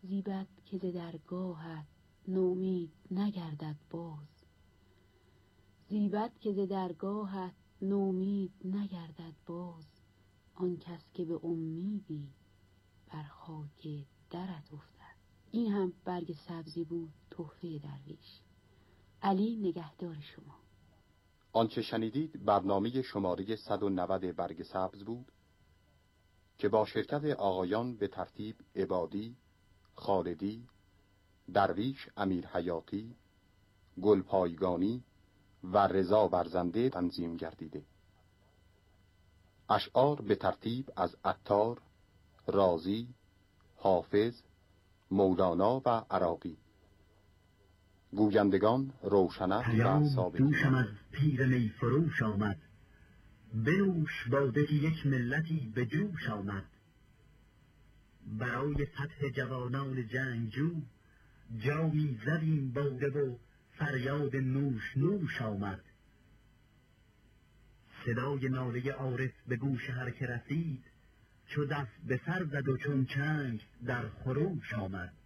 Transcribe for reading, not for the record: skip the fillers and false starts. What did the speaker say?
زیبد که ز درگاهت نومید نگردد باز. زیبد که ز درگاهت نومید نگردد باز. آن کس که به امیدی بر خاک درت افتد. این هم برگ سبزی بود تحفه درویش. علی نگهدار شما. آنچه شنیدید برنامه شماره 190 برگ سبز بود که با شرکت آقایان به ترتیب عبادی، خالدی، درویش امیر حیاتی، گلپایگانی و رضا برزنده تنظیم گردیده. اشعار به ترتیب از عطار، رازی، حافظ، مولانا و عراقی. گویندگان روشنک و ثابت. دوشم از پیر می فروش آمد، بنوش باده که یک ملتی به جوش آمد. برای فتح جوانان جنگجو، جامی زدیم باده و فریاد نوش نوش آمد. صدای ناله عارف به گوش هر که رسید، چو دست به سر زد و چون چنگ در خروش آمد.